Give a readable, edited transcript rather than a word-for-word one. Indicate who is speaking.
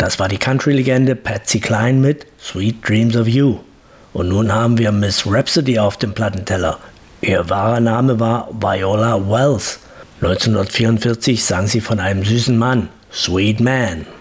Speaker 1: Das war die Country-Legende Patsy Cline mit Sweet Dreams of You. Und nun haben wir Miss Rhapsody auf dem Plattenteller. Ihr wahrer Name war Viola Wells. 1944 sang sie von einem süßen Mann, Sweet Man.